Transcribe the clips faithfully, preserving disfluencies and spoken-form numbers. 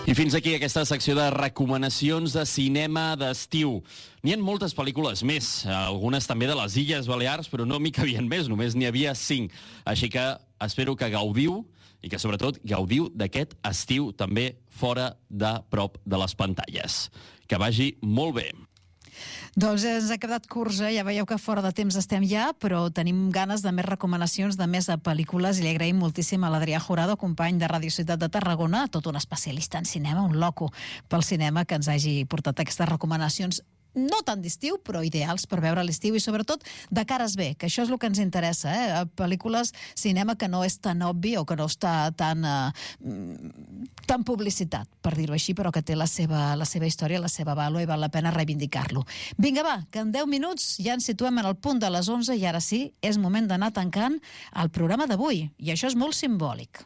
I fins aquí aquesta secció de recomanacions de cinema d'estiu. N'hi ha moltes pel·lícules més, algunes també de les Illes Balears, però no m'hi cabien més, només n'hi havia cinc. Així que espero que gaudiu i que sobretot gaudiu d'aquest estiu també fora de prop de les pantalles. Que vagi molt bé. Doncs ens ha quedat curts, eh? Ja veieu que fora de temps estem ja, però tenim ganes de més recomanacions, de més pel·lícules, i li agraïm moltíssim a l'Adrià Jurado, company de Ràdio Ciutat de Tarragona, tot un especialista en cinema, un loco pel cinema, que ens hagi portat aquestes recomanacions no tan d'estiu, però ideals per veure l'estiu i sobretot de cares bé, que això és el que ens interessa, eh? Pel·lícules, cinema que no és tan obvi o que no està tan uh, tan publicitat, per dir-ho així, però que té la seva, la seva història, la seva vàlua i val la pena reivindicar-lo. Vinga, va, que en deu minuts ja ens situem en el punt de les onze i ara sí, és moment d'anar tancant el programa d'avui, i això és molt simbòlic.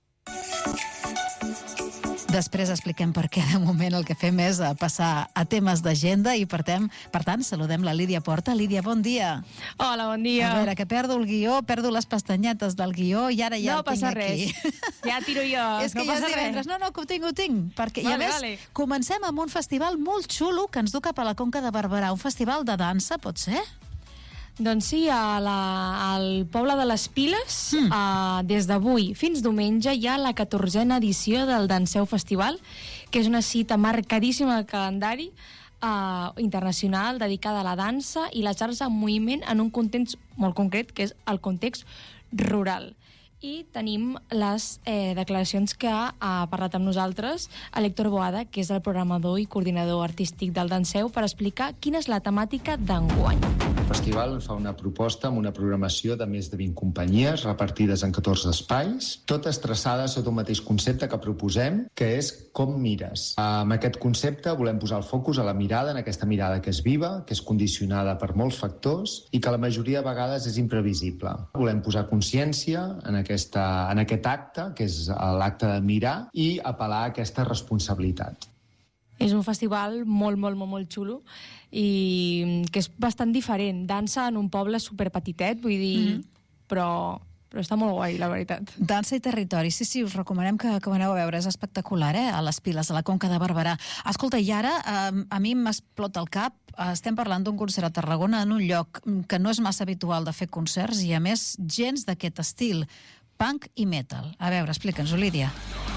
Després expliquem per què de moment el que fem és passar a temes d'agenda i per tant, per tant saludem la Lídia Porta. Lídia, bon dia. Hola, bon dia. A veure, que perdo el guió, perdo les pestanyetes del guió i ara ja no el tinc aquí. No passa res, ja tiro jo, és que no ja passa és divendres. res. No, no, que ho tinc, ho tinc. Perquè, vale, I a més, vale. comencem amb un festival molt xulo que ens du cap a la Conca de Barberà, un festival de dansa, pot ser? Doncs sí, a la, al poble de les Piles, mm. uh, des d'avui fins diumenge hi ha la catorzena edició del Danseu Festival, que és una cita marcadíssima del calendari uh, internacional dedicada a la dansa i la xarxa en moviment en un context molt concret, que és el context rural. I tenim les eh, declaracions que ha parlat amb nosaltres l'Héctor Boada, que és el programador i coordinador artístic del Danseu, per explicar quina és la temàtica d'enguany. El festival ens fa una proposta amb una programació de més de vint companyies repartides en catorze espais, totes traçades sota un mateix concepte que proposem, que és com mires. Amb aquest concepte volem posar el focus a la mirada, en aquesta mirada que és viva, que és condicionada per molts factors i que la majoria de vegades és imprevisible. Volem posar consciència en, aquesta, en aquest acte, que és l'acte de mirar, i apel·lar a aquesta responsabilitat. És un festival molt, molt, molt, molt xulo i que és bastant diferent. Dansa en un poble superpetitet, vull dir, mm. però, però està molt guai, la veritat. Dansa i territori, sí, sí, us recomanem que, que ho aneu a veure, és espectacular, eh? A les Piles, a la Conca de Barberà. Escolta, i ara, eh, a mi m'explota el cap, estem parlant d'un concert a Tarragona en un lloc que no és massa habitual de fer concerts i, a més, gens d'aquest estil, punk i metal. A veure, explica'ns-ho, Lídia.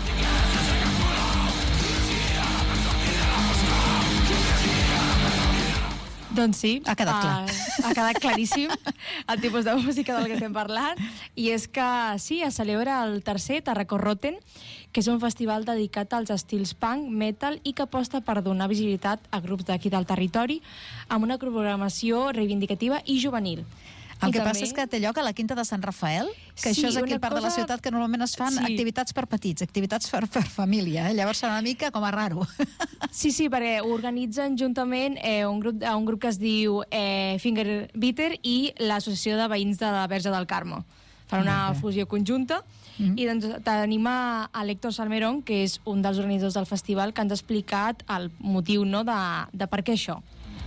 Doncs sí, ha quedat clar. Uh, ha quedat claríssim el tipus de música del que estem parlant, i és que sí, es celebra el tercer Tarraco Rotten, que és un festival dedicat als estils punk, metal i que aposta per donar visibilitat a grups d'aquí del territori amb una programació reivindicativa i juvenil. El I que també... passa és que té lloc a la Quinta de Sant Rafael, que sí, això és aquí una part cosa... de la ciutat que normalment es fan sí. activitats per petits, activitats per, per família, eh? Llavors serà una mica com a raro. Sí, sí, perquè organitzen juntament eh, un, grup, un grup que es diu eh, Finger Bitter i l'Associació de Veïns de la Verge del Carme. Fan una okay. fusió conjunta. Mm-hmm. I doncs tenim a, a l'Héctor Salmerón, que és un dels organitzadors del festival, que ens ha explicat el motiu, no, de, de per què això.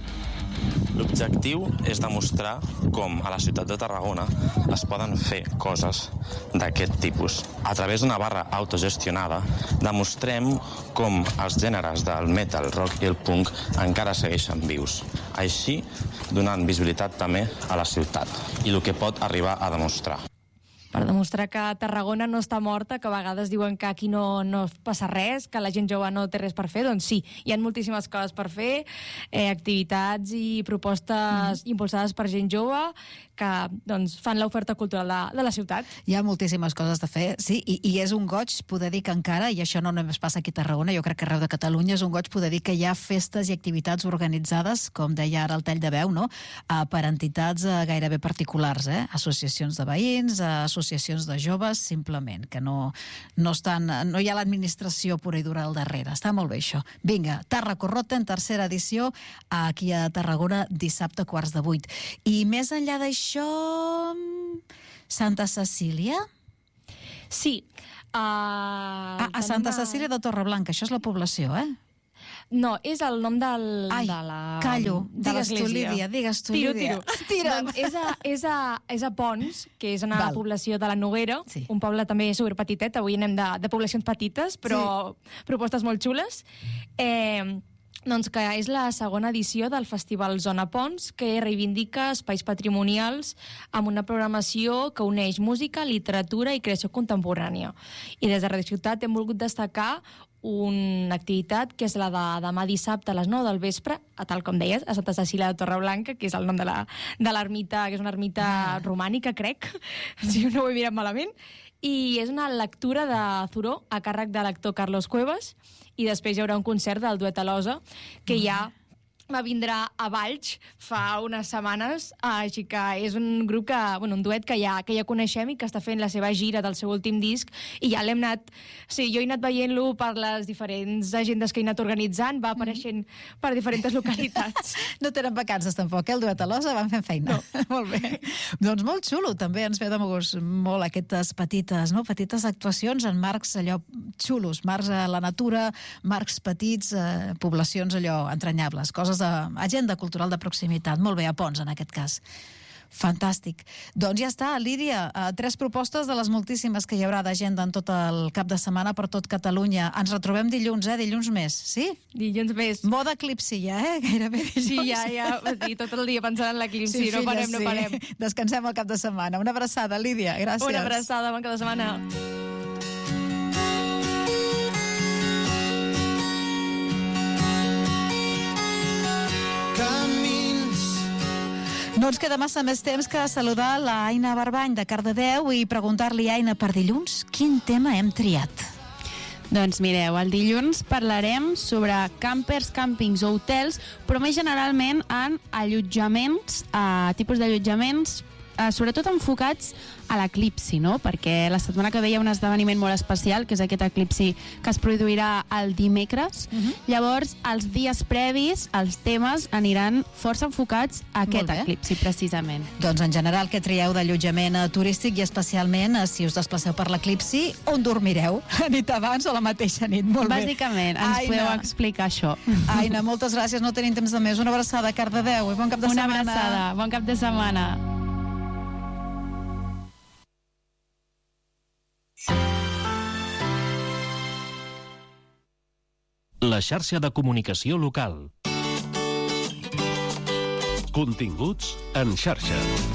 L'objectiu és demostrar com a la ciutat de Tarragona es poden fer coses d'aquest tipus. A través d'una barra autogestionada demostrem com els gèneres del metal, rock i el punk encara segueixen vius. Així, donant visibilitat també a la ciutat i el que pot arribar a demostrar. Per demostrar que Tarragona no està morta, que a vegades diuen que aquí no, no passa res, que la gent jove no té res per fer, doncs sí, hi ha moltíssimes coses per fer, eh, activitats i propostes mm. impulsades per gent jove que doncs, fan l'oferta cultural de, de la ciutat. Hi ha moltíssimes coses de fer, sí, i, i és un goig poder dir que encara, i això no només passa aquí a Tarragona, jo crec que arreu de Catalunya, és un goig poder dir que hi ha festes i activitats organitzades, com deia ara el tall de veu, no? Uh, per entitats uh, gairebé particulars, eh? Associacions de veïns, uh, associacions de joves, simplement, que no, no, estan, no hi ha l'administració pura i dura al darrere. Està molt bé això. Vinga, Tarraco Rotten, tercera edició, aquí a Tarragona, dissabte, quarts de vuit. I més enllà d'això, Santa Cecília? Sí. Uh, ah, a Santa Cecília de Torreblanca, això és la població, eh? No, és el nom del, Ai, de la callo. de Digues tu, l'església. Lídia, digues tu, Tiro, Lídia. tiro. Tira. Doncs és a, és, a, és a Pons, que és una Val. població de la Noguera, Sí. un poble també superpetitet, avui anem de, de poblacions petites, però sí. propostes molt xules. Eh, doncs que és la segona edició del Festival Zona Pons, que reivindica espais patrimonials amb una programació que uneix música, literatura i creació contemporània. I des de Radio Ciutat hem volgut destacar una activitat que és la de demà dissabte a les nou del vespre, a tal com deies, a Santa Cecília de Torreblanca, que és el nom de la, de l'ermita, que és una ermita ah. romànica, crec, si no ho he mirat malament, i és una lectura de Thoreau a càrrec de l'actor Carlos Cuevas, i després hi haurà un concert del duet Alosa, que ja va vindre a Valls fa unes setmanes, així que és un grup que, bueno, un duet que ja, que ja coneixem i que està fent la seva gira del seu últim disc, i ja l'hem anat, sí, jo he anat veient-lo per les diferents agendes que he anat organitzant, va apareixent mm. per diferents localitats. No tenen vacances tampoc, eh? El duet Alosa van fent feina. No. Molt bé. Doncs molt xulo, també ens ve de gust molt aquestes petites, no? petites actuacions en marcs allò xulos, marcs a la natura, marcs petits, eh, poblacions allò entranyables, coses d'agenda cultural de proximitat. Molt bé, a Pons, en aquest cas. Fantàstic. Doncs ja està, Lídia, tres propostes de les moltíssimes que hi haurà d'agenda en tot el cap de setmana per tot Catalunya. Ens retrobem dilluns, eh? Dilluns més, sí? Dilluns més. Moda eclipsi ja, eh? Gairebé dilluns. Sí, ja, ja, i tot el dia pensant en l'eclipsi, sí, no parem, no parem. Sí. Descansem el cap de setmana. Una abraçada, Lídia, gràcies. Una abraçada, bon cap de setmana. No ens queda massa més temps que saludar la Aina Barbany de Cardedeu i preguntar-li, Aina, per dilluns, quin tema hem triat? Doncs mireu, el dilluns parlarem sobre campers, càmpings o hotels, però més generalment en allotjaments, eh, tipus d'allotjaments, eh, sobretot enfocats a l'eclipsi, no? Perquè la setmana que ve hi ha un esdeveniment molt especial, que és aquest eclipsi que es produirà el dimecres. Uh-huh. Llavors, els dies previs, els temes aniran força enfocats a aquest eclipsi, precisament. Doncs, en general, què trieu d'allotjament turístic i especialment si us desplaceu per l'eclipsi, on dormireu? La nit abans o la mateixa nit? Molt bé. Bàsicament, ens Aina. podeu explicar això. Aina, moltes gràcies, no tenim temps de més. Una abraçada a Cardedeu i bon cap de Una setmana. Una abraçada, bon cap de setmana. La xarxa de comunicació local. Continguts en xarxa.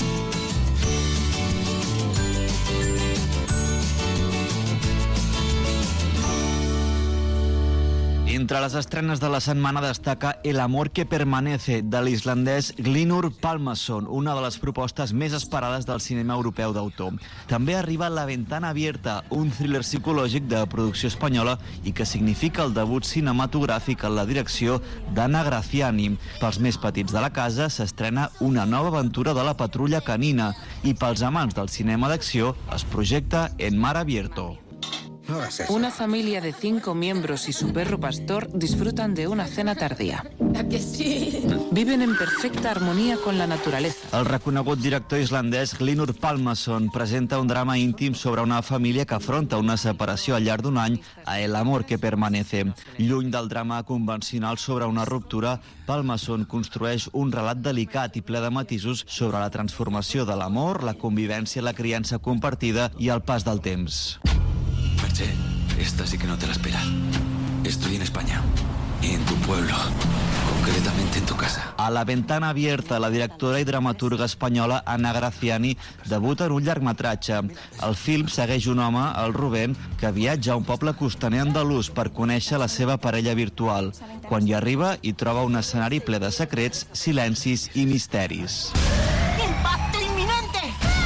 Entre les estrenes de la setmana destaca El amor que permanece, de l'islandès Hlynur Pálmason, una de les propostes més esperades del cinema europeu d'autor. També arriba La ventana abierta, un thriller psicològic de producció espanyola i que significa el debut cinematogràfic en la direcció d'Anna Graciani. Pels més petits de la casa s'estrena una nova aventura de la patrulla canina i pels amants del cinema d'acció es projecta En mar abierto. Una familia de cinco miembros y su perro pastor disfrutan de una cena tardía. ¿A que sí? Viven en perfecta armonía con la naturaleza. El reconegut director islandès Hlynur Pálmason presenta un drama íntim sobre una família que afronta una separació al llarg d'un any a El amor que permanece. Lluny del drama convencional sobre una ruptura, Pálmason construeix un relat delicat i ple de matisos sobre la transformació de l'amor, la convivència, la criança compartida i el pas del temps. Merche, esta sí que no te la esperas. Estoy en España, en tu pueblo, concretamente en tu casa. A La ventana abierta, la directora i dramaturga espanyola Anna Graciani debuta en un llargmetratge. El film segueix un home, el Rubén, que viatja a un poble costaner andalús per conèixer la seva parella virtual. Quan hi arriba, hi troba un escenari ple de secrets, silencis i misteris. ¡Impacto inminente!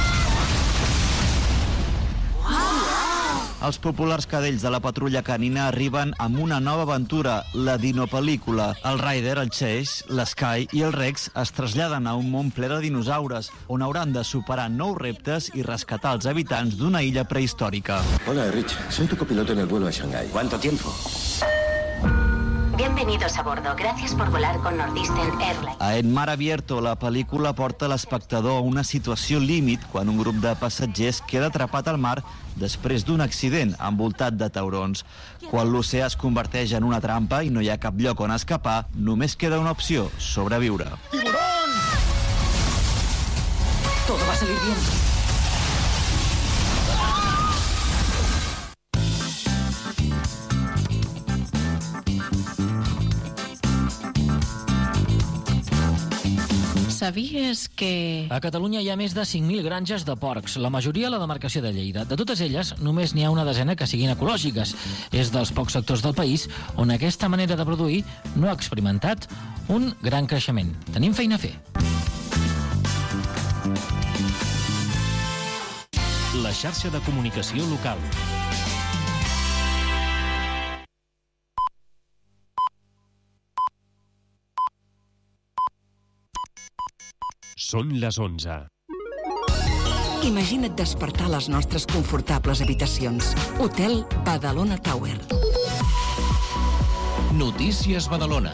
Els populars cadells de la patrulla canina arriben amb una nova aventura, la dinopel·lícula. El Ryder, el Chase, l'Sky i el Rex es traslladen a un món ple de dinosaures, on hauran de superar nous reptes i rescatar els habitants d'una illa prehistòrica. Hola, Rich. Soy tu copiloto en el vuelo a Shanghái. ¿Cuánto tiempo? Bien Bienvenidos a bordo. Gracias por volar con Northeastern Airlines. A En Mar Abierto, la pel·lícula porta l'espectador a una situació límit quan un grup de passatgers queda atrapat al mar després d'un accident envoltat de taurons. Quan l'oceà es converteix en una trampa i no hi ha cap lloc on escapar, només queda una opció: sobreviure. ¡Tiburón! Todo va a salir bien. Sabies que... A Catalunya hi ha més de cinc mil granges de porcs, la majoria a la demarcació de Lleida. De totes elles, només n'hi ha una desena que siguin ecològiques. És dels pocs sectors del país on aquesta manera de produir no ha experimentat un gran creixement. Tenim feina a fer. La xarxa de comunicació local. Són les onze. Imagina't despertar a les nostres confortables habitacions. Hotel Badalona Tower. Notícies Badalona.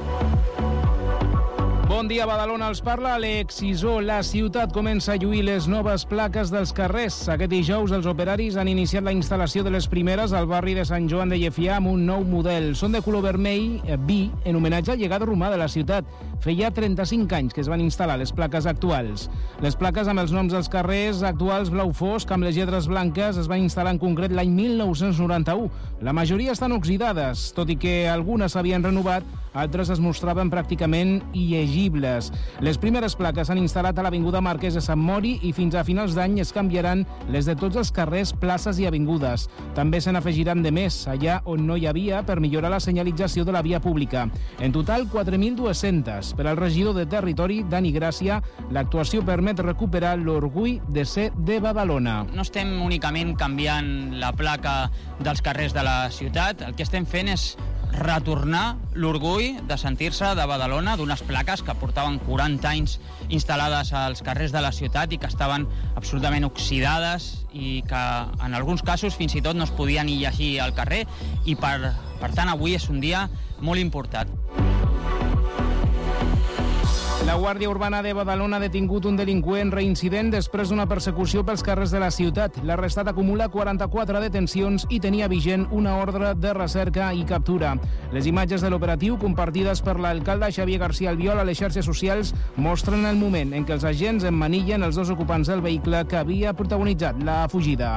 Bon dia, Badalona, els parla Alex Isó. La ciutat comença a lluir les noves plaques dels carrers. Aquest dijous els operaris han iniciat la instal·lació de les primeres al barri de Sant Joan de Llefià amb un nou model. Són de color vermell, vi, en homenatge al llegat romà de la ciutat. Feia trenta-cinc anys que es van instal·lar les plaques actuals. Les plaques amb els noms dels carrers actuals blau fosc amb les lletres blanques es van instal·lar en concret l'any mil nou-cents noranta-u. La majoria estan oxidades, tot i que algunes s'havien renovat, altres es mostraven pràcticament il·legibles. Les primeres plaques s'han instal·lat a l'Avinguda Marquès de Sant Mori i fins a finals d'any es canviaran les de tots els carrers, places i avingudes. També se n'afegiran de més, allà on no hi havia, per millorar la senyalització de la via pública. En total, quatre mil dues-centes. Per al regidor de Territori, Dani Gràcia, l'actuació permet recuperar l'orgull de ser de Badalona. No estem únicament canviant la placa dels carrers de la ciutat, el que estem fent és retornar l'orgull de sentir-se de Badalona, d'unes plaques que portaven quaranta anys instal·lades als carrers de la ciutat i que estaven absolutament oxidades i que en alguns casos fins i tot no es podia ni llegir al carrer i per, per tant avui és un dia molt important. La Guàrdia Urbana de Badalona ha detingut un delinqüent reincident després d'una persecució pels carrers de la ciutat. L'arrestat acumula quaranta-quatre detencions i tenia vigent una ordre de recerca i captura. Les imatges de l'operatiu, compartides per l'alcalde Xavier García Albiol a les xarxes socials, mostren el moment en què els agents emmanillen els dos ocupants del vehicle que havia protagonitzat la fugida.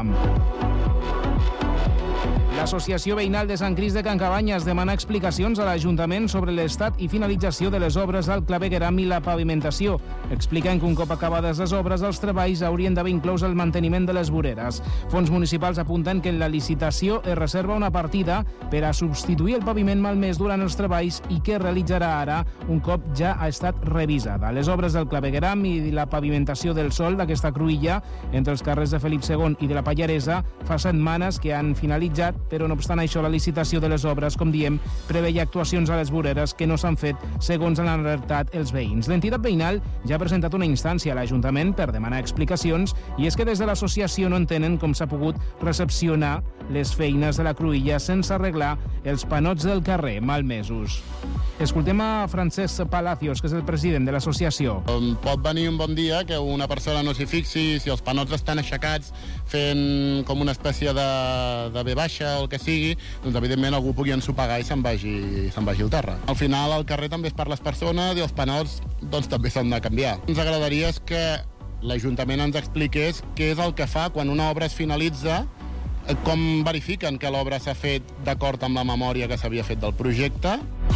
L'Associació Veïnal de Sant Crist de Can Cabanyes demana explicacions a l'Ajuntament sobre l'estat i finalització de les obres al clavegueram i la pavimentació. Expliquen que un cop acabades les obres, els treballs haurien d'haver inclòs el manteniment de les voreres. Fons municipals apunten que en la licitació es reserva una partida per a substituir el paviment malmès durant els treballs i que realitzarà ara un cop ja ha estat revisada. Les obres del clavegueram i la pavimentació del sol d'aquesta cruïlla entre els carrers de Felip segon i de la Pallaresa fa setmanes que han finalitzat, però no obstant això la licitació de les obres, com diem, preveia actuacions a les voreres que no s'han fet segons han alertat els veïns. L'entitat veïnal ja ha presentat una instància a l'Ajuntament per demanar explicacions i és que des de l'associació no entenen com s'ha pogut recepcionar les feines de la cruïlla sense arreglar els panots del carrer malmesos. Escoltem a Francesc Palacios, que és el president de l'associació. Pot venir un bon dia que una persona no s'hi fixi, si els panots estan aixecats fent com una espècie de, de ve baixa o el que sigui, doncs evidentment algú pugui ensopegar i se'n vagi, se'n vagi al terra. Al final el carrer també és per les persones i els panots doncs, també s'han de canviar. Ens agradaria és que l'Ajuntament ens expliqués què és el que fa quan una obra es finalitza, com verifiquen que l'obra s'ha fet d'acord amb la memòria que s'havia fet del projecte.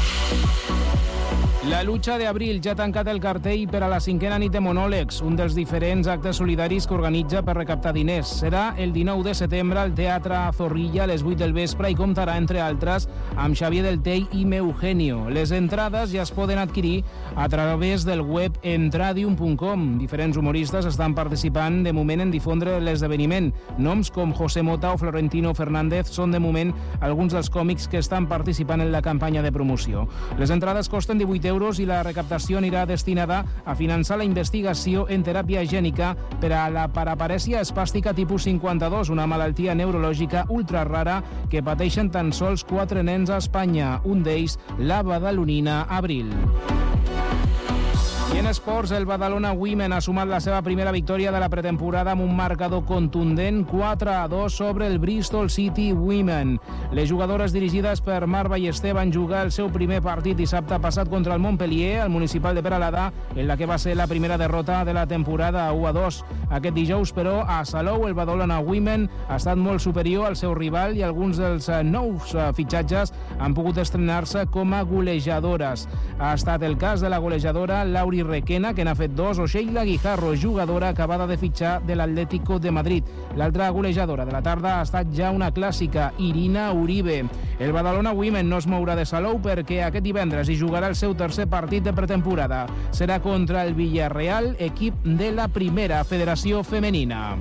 La Lucha de Abril ja ha tancat el cartell per a la cinquena nit de monòlegs, un dels diferents actes solidaris que organitza per recaptar diners. Serà el dinou de setembre al Teatre Zorrilla a les vuit del vespre i comptarà, entre altres, amb Xavier del Tell i Meugenio. Les entrades ja es poden adquirir a través del web entradium punt com. Diferents humoristes estan participant de moment en difondre l'esdeveniment. Noms com José Mota o Florentino Fernández són de moment alguns dels còmics que estan participant en la campanya de promoció. Les entrades costen divuit euros i la recaptació anirà destinada a finançar la investigació en teràpia gènica per a la paraparèsia espàstica tipus cinquanta-dos, una malaltia neurològica ultra rara que pateixen tan sols quatre nens a Espanya, un d'ells la badalonina Abril. I en esports, el Badalona Women ha sumat la seva primera victòria de la pretemporada amb un marcador contundent quatre a dos sobre el Bristol City Women. Les jugadores dirigides per Mar Ballester van jugar el seu primer partit dissabte passat contra el Montpellier, al municipal de Peralada, en la que va ser la primera derrota de la temporada u a dos. Aquest dijous, però, a Salou, el Badalona Women ha estat molt superior al seu rival i alguns dels nous fitxatges han pogut estrenar-se com a golejadores. Ha estat el cas de la golejadora Lauri Requena, que n'ha fet dos, o Sheila Guijarro, jugadora acabada de fitxar de l'Atlético de Madrid. L'altra golejadora de la tarda ha estat ja una clàssica, Irina Uribe. El Badalona Women no es mourà de Salou perquè aquest divendres hi jugarà el seu tercer partit de pretemporada. Serà contra el Villarreal, equip de la primera federació femenina.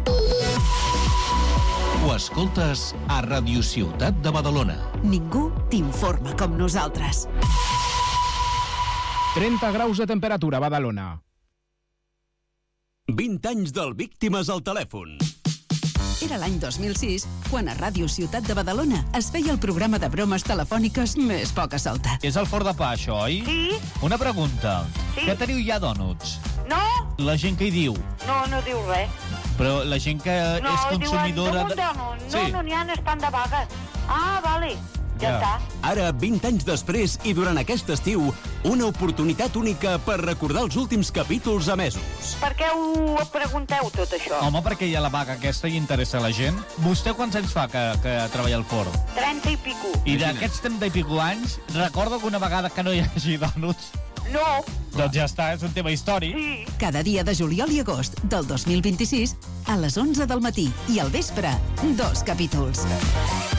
Ho escoltes a Radio Ciutat de Badalona. Ningú t'informa com nosaltres. trenta graus de temperatura a Badalona. vint anys del Víctimes al telèfon. Era l'any dos mil sis, quan a Ràdio Ciutat de Badalona es feia el programa de bromes telefòniques més poca solta. És el forn de pa, això, oi? Sí. Una pregunta. Sí. Què teniu ja, dònuts? No. La gent que hi diu? No, no diu res. Però la gent que no, és consumidora... No, diuen, no, no, sí. no n'hi ha, estan de vagues. Ah, vale. Ja, ja està. Ara, vint anys després i durant aquest estiu, una oportunitat única per recordar els últims capítols emesos. Per què ho pregunteu, tot això? Home, perquè hi ha la vaga aquesta i interessa a la gent. Vostè quants anys fa que, que treballa al forn? trenta i pico. I d'aquests trenta i pico anys, recorda alguna vegada que no hi hagi dònuts? No. Doncs ja està, és un tema històric. Sí. Cada dia de juliol i agost del dos mil vint-i-sis, a les onze del matí i al vespre, dos capítols.